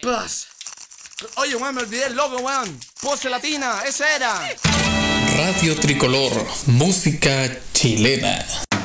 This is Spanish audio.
Plus. Oye, weón, me olvidé el logo, weón. Pose Latina, ese era. Radio Tricolor, música chilena.